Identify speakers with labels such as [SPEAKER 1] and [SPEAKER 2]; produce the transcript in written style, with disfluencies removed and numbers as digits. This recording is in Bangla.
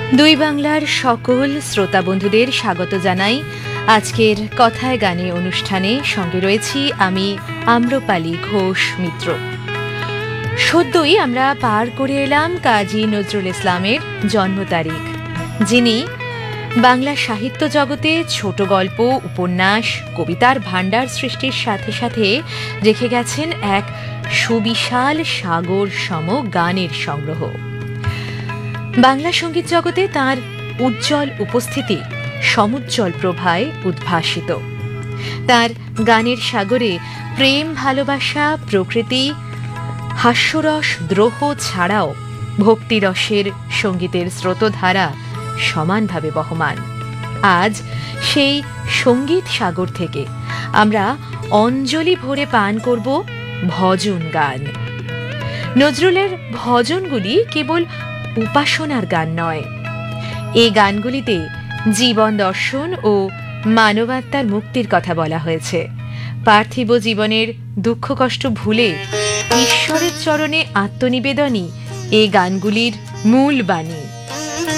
[SPEAKER 1] দুই বাংলার সকল শ্রোতা বন্ধুদের স্বাগত জানাই আজকের কথায় গানে অনুষ্ঠানে। সঙ্গে রয়েছি আমি আম্রপালি ঘোষ মিত্র। সদ্যই আমরা পার করে এলাম কাজী নজরুল ইসলামের জন্ম তারিখ, যিনি বাংলা সাহিত্য জগতে ছোট গল্প, উপন্যাস, কবিতার ভাণ্ডার সৃষ্টির সাথে সাথে রেখে গেছেন এক সুবিশাল সাগর সম গানের সংগ্রহ। বাংলা সঙ্গীত জগতে তাঁর উজ্জ্বল উপস্থিতি সমুজ্জ্বল প্রভায় উদ্ভাসিত। তাঁর গানের সাগরে প্রেম, ভালোবাসা, প্রকৃতি, হাস্যরস, দ্রোহ ছাড়াও ভক্তিরসের সঙ্গীতের স্রোতধারা সমানভাবে বহমান। আজ সেই সঙ্গীত সাগর থেকে আমরা অঞ্জলি ভরে পান করব ভজন গান। নজরুলের ভজনগুলি কেবল উপাসনার গান নয়, এই গানগুলিতে জীবন দর্শন ও মানবাত্মার মুক্তির কথা বলা হয়েছে। পার্থিব জীবনের দুঃখ কষ্ট ভুলে ঈশ্বরের চরণে আত্মনিবেদনই এই গানগুলির মূল বাণী।